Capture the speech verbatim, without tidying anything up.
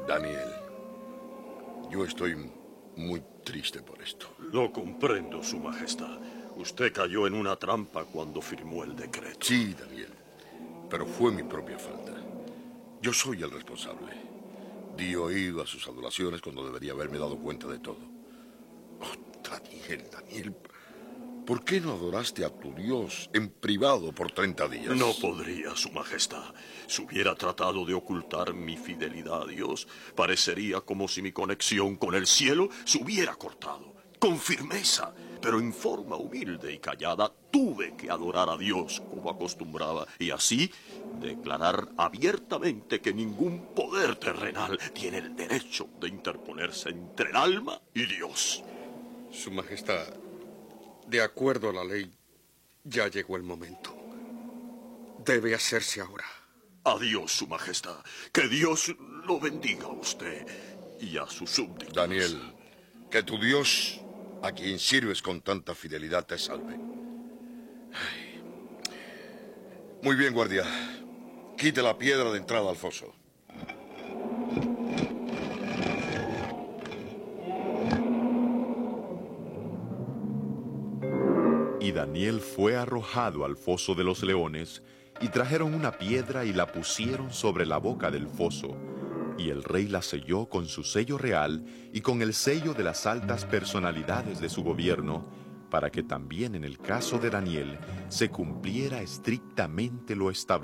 Daniel, yo estoy muy triste por esto. Lo comprendo, Su Majestad. Usted cayó en una trampa cuando firmó el decreto. Sí, Daniel, pero fue mi propia falta. Yo soy el responsable. Di oído a sus adulaciones cuando debería haberme dado cuenta de todo. Oh, Daniel, Daniel, ¿por qué no adoraste a tu Dios en privado por treinta días? No podría, Su Majestad. Si hubiera tratado de ocultar mi fidelidad a Dios, parecería como si mi conexión con el cielo se hubiera cortado. Con firmeza, pero en forma humilde y callada, tuve que adorar a Dios como acostumbraba y así declarar abiertamente que ningún poder terrenal tiene el derecho de interponerse entre el alma y Dios. Su Majestad, de acuerdo a la ley, ya llegó el momento. Debe hacerse ahora. Adiós, Su Majestad. Que Dios lo bendiga a usted y a sus súbditos. Daniel, que tu Dios, a quien sirves con tanta fidelidad, te salve. Ay. Muy bien, guardia. Quite la piedra de entrada al foso. Y Daniel fue arrojado al foso de los leones, y trajeron una piedra y la pusieron sobre la boca del foso. Y el rey la selló con su sello real y con el sello de las altas personalidades de su gobierno, para que también en el caso de Daniel se cumpliera estrictamente lo establecido.